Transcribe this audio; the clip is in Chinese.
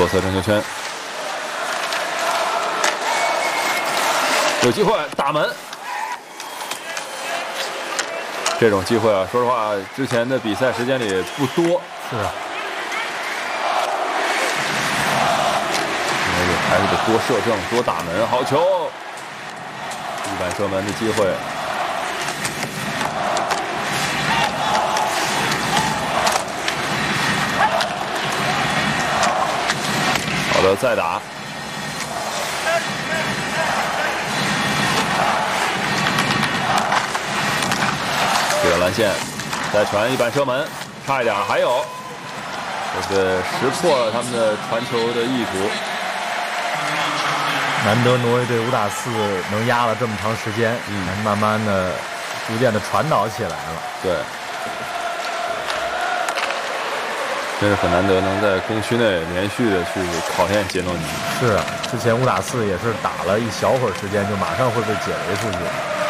左侧正球圈，有机会打门。这种机会啊，说实话，之前的比赛时间里不多。 是啊， 还是得多射正，多打门。好球，一板射门的机会。好的，再打。这个蓝线，再传一板射门，差一点，还有，这是识破了他们的传球的意图。 难得挪威队5打4能压了这么长时间，慢慢的、逐渐的传导起来了。 对，真是很难得能在攻区内连续的去考验杰诺尼。 是啊，之前5打4也是打了一小会儿时间就马上会被解围出去。